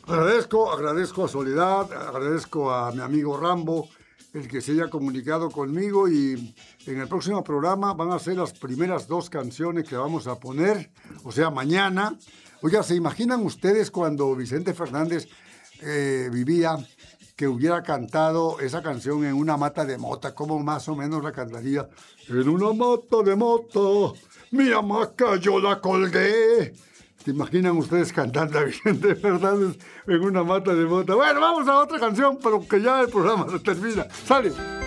Agradezco a Soledad, agradezco a mi amigo Rambo, el que se haya comunicado conmigo, y en el próximo programa van a ser las primeras dos canciones que vamos a poner, o sea, mañana. Oiga, ¿se imaginan ustedes cuando Vicente Fernández vivía, que hubiera cantado esa canción en una mata de mota? ¿Cómo más o menos la cantaría? En una mata de mota, mi hamaca yo la colgué. ¿Se imaginan ustedes cantando a Vicente Fernández en una mata de mota? Bueno, vamos a otra canción, pero que ya el programa se termina. ¡Sale!